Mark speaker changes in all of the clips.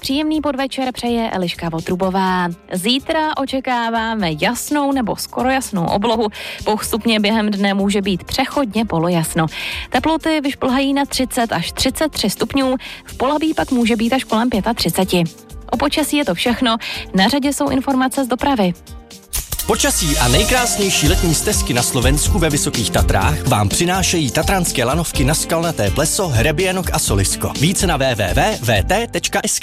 Speaker 1: Příjemný podvečer přeje Eliška Votrubová. Zítra očekáváme jasnou nebo skoro jasnou oblohu. Postupně během dne může být přechodně polojasno. Teploty vyšplhají na 30 až 33 stupňů, v Polabí pak může být až kolem 35. O počasí je to všechno, na řadě jsou informace z dopravy.
Speaker 2: Počasí a nejkrásnější letní stezky na Slovensku ve Vysokých Tatrách vám přinášejí tatranské lanovky na Skalnaté pleso, Hrebienok a Solisko. Více na www.vt.sk.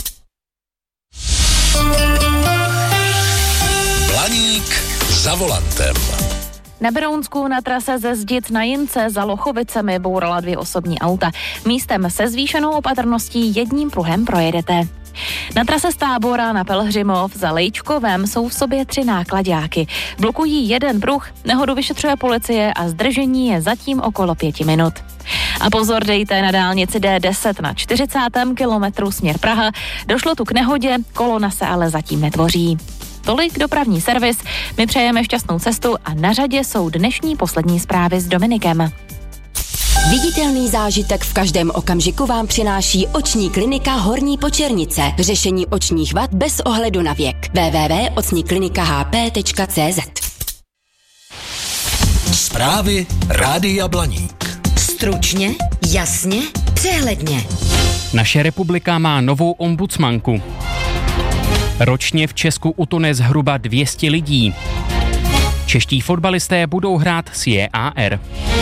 Speaker 3: Blaník za volantem.
Speaker 1: Na Berounsku na trase ze Zdic na Jince za Lochovicemi bourala 2 osobní auta. Místem se zvýšenou opatrností jedním pruhem projedete. Na trase z Tábora na Pelhřimov za Lejčkovem jsou v sobě 3 náklaďáky. Blokují jeden pruh, nehodu vyšetřuje policie a zdržení je zatím okolo 5 minut. A pozor dejte na dálnici D10 na 40. kilometru směr Praha. Došlo tu k nehodě, kolona se ale zatím netvoří. Tolik dopravní servis, my přejeme šťastnou cestu a na řadě jsou dnešní poslední zprávy s Dominikem.
Speaker 4: Viditelný zážitek v každém okamžiku vám přináší oční klinika Horní Počernice. Řešení očních vad bez ohledu na věk. www.ocniklinikahp.cz.
Speaker 3: Zprávy Rádia Blaník.
Speaker 4: Stručně, jasně, přehledně.
Speaker 5: Naše republika má novou ombudsmanku. Ročně v Česku utone zhruba 200 lidí. Čeští fotbalisté budou hrát s JAR.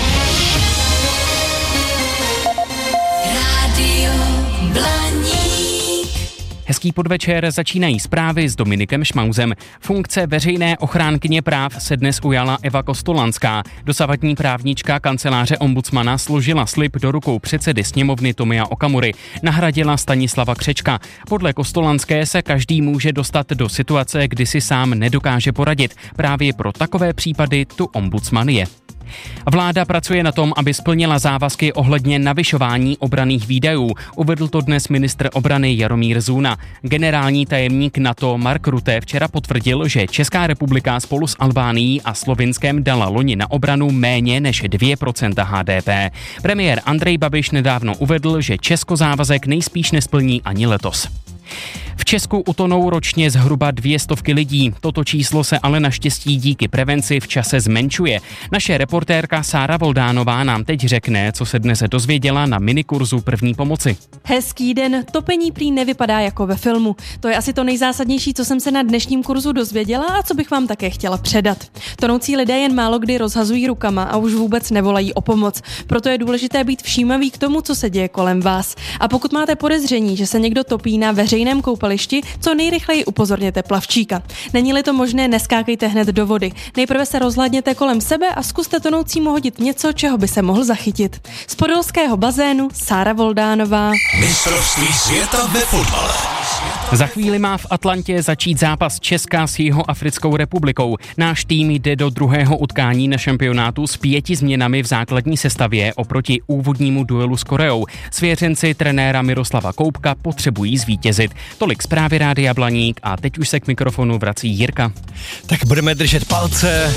Speaker 5: Hezký podvečer, začínají zprávy s Dominikem Šmauzem. Funkce veřejné ochránkyně práv se dnes ujala Eva Kostolanská. Dosavadní právnička kanceláře ombudsmana složila slib do rukou předsedy sněmovny Tomia Okamury. Nahradila Stanislava Křečka. Podle Kostolanské se každý může dostat do situace, kdy si sám nedokáže poradit. Právě pro takové případy tu ombudsman je. Vláda pracuje na tom, aby splnila závazky ohledně navyšování obranných výdajů. Uvedl to dnes ministr obrany Jaromír Zuna. Generální tajemník NATO Mark Rutte včera potvrdil, že Česká republika spolu s Albánií a Slovinskem dala loni na obranu méně než 2% HDP. Premiér Andrej Babiš nedávno uvedl, že Česko závazek nejspíš nesplní ani letos. V Česku utonou ročně zhruba 200 lidí. Toto číslo se ale naštěstí díky prevenci v čase zmenšuje. Naše reportérka Sára Voldánová nám teď řekne, co se dnes dozvěděla na minikurzu první pomoci.
Speaker 6: Hezký den, topení prý nevypadá jako ve filmu. To je asi to nejzásadnější, co jsem se na dnešním kurzu dozvěděla a co bych vám také chtěla předat. Tonoucí lidé jen málo kdy rozhazují rukama a už vůbec nevolají o pomoc. Proto je důležité být všímavý k tomu, co se děje kolem vás. A pokud máte podezření, že se někdo topí na veřejném koupališti, co nejrychleji upozorněte plavčíka. Není-li to možné, neskákejte hned do vody. Nejprve se rozhlédněte kolem sebe a zkuste tonoucímu hodit něco, čeho by se mohl zachytit. Z podolského bazénu Sára Voldánová.
Speaker 3: Mistrovství světa ve fotbale.
Speaker 5: Za chvíli má v Atlantě začít zápas Česka s Jihoafrickou republikou. Náš tým jde do druhého utkání na šampionátu s 5 změnami v základní sestavě oproti úvodnímu duelu s Koreou. Svěřenci trenéra Miroslava Koubka potřebují zvítězit. Tolik zprávy Rádia Blaník a teď už se k mikrofonu vrací Jirka.
Speaker 2: Tak budeme držet palce.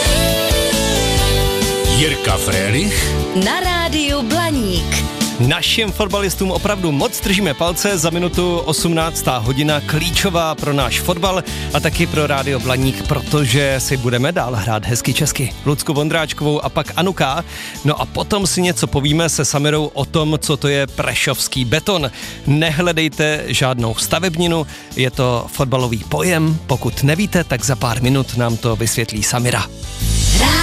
Speaker 3: Jirka Frélich
Speaker 4: Na rádiu Blaník.
Speaker 2: Našim fotbalistům opravdu moc držíme palce, za minutu 18. hodina klíčová pro náš fotbal a taky pro Rádio Blaník, protože si budeme dál hrát hezky česky. Lucku Vondráčkovou a pak Anuka. No a potom si něco povíme se Samirou o tom, co to je prešovský beton. Nehledejte žádnou stavebninu, je to fotbalový pojem. Pokud nevíte, tak za pár minut nám to vysvětlí Samira.